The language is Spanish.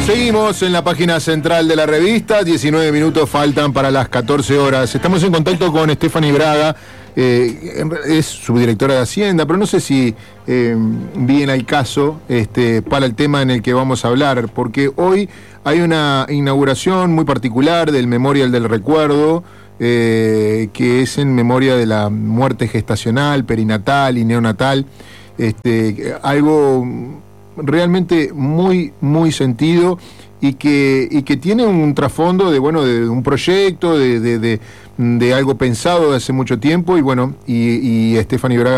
Seguimos en la página central de la revista, 19 minutos faltan para las 14 horas. Estamos en contacto con Stephanie Braga, es subdirectora de Hacienda, pero no sé si viene al caso para el tema en el que vamos a hablar, porque hoy hay una inauguración muy particular del Memorial del Recuerdo, que es en memoria de la muerte gestacional, perinatal y neonatal, algo realmente muy, muy sentido y que tiene un trasfondo de un proyecto, de algo pensado de hace mucho tiempo, y Stephanie Braga